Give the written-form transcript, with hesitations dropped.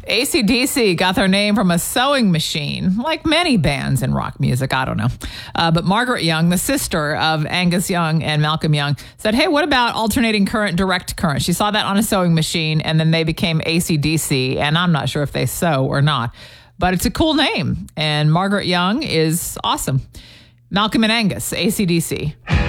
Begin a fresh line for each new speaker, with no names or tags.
AC/DC got their name from a sewing machine, like many bands in rock music. I don't know. But Margaret Young, the sister of Angus Young and Malcolm Young, said, hey, what about alternating current, direct current? She saw that on a sewing machine, and then they became AC/DC, and I'm not sure if they sew or not. But it's a cool name, and Margaret Young is awesome. Malcolm and Angus, AC/DC.